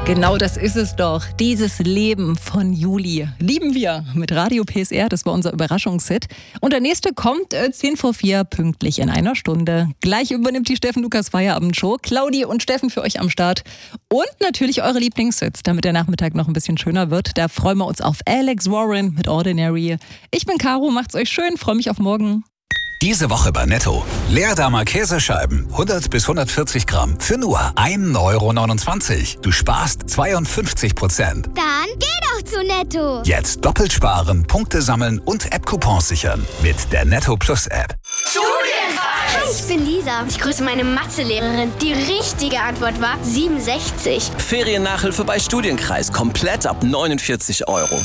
Genau das ist es doch. Dieses Leben von Juli lieben wir mit Radio PSR. Das war unser Überraschungshit. Und der nächste kommt 3:10 pünktlich in einer Stunde. Gleich übernimmt die Steffen Lukas Feierabendshow. Claudi und Steffen für euch am Start. Und natürlich eure Lieblingshits, damit der Nachmittag noch ein bisschen schöner wird. Da freuen wir uns auf Alex Warren mit Ordinary. Ich bin Caro, macht's euch schön, freue mich auf morgen. Diese Woche bei Netto. Leerdammer Käsescheiben, 100 bis 140 Gramm, für nur 1,29 €. Du sparst 52%. Dann geh doch zu Netto. Jetzt doppelt sparen, Punkte sammeln und App-Coupons sichern. Mit der Netto Plus App. Hi, ich bin Lisa. Ich grüße meine Mathelehrerin. Die richtige Antwort war 67. Feriennachhilfe bei Studienkreis. Komplett ab 49 €.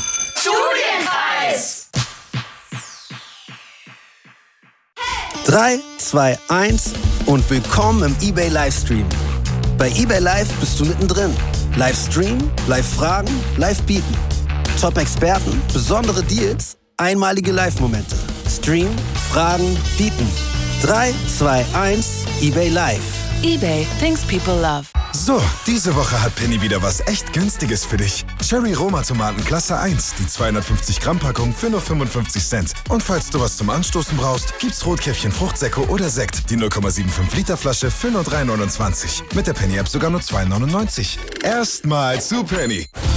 3, 2, 1 und willkommen im eBay Livestream. Bei eBay Live bist du mittendrin. Livestream, Live-Fragen, Live-Bieten. Top-Experten, besondere Deals, einmalige Live-Momente. Stream, Fragen, Bieten. 3, 2, 1, eBay Live. eBay, things people love. So, diese Woche hat Penny wieder was echt Günstiges für dich. Cherry Roma Tomaten Klasse 1, die 250 Gramm Packung für nur 55 Cent. Und falls du was zum Anstoßen brauchst, gibt's Rotkäppchen Fruchtsäcke oder Sekt, die 0,75 Liter Flasche für nur 3,29. Mit der Penny App sogar nur 2,99. Erstmal zu Penny.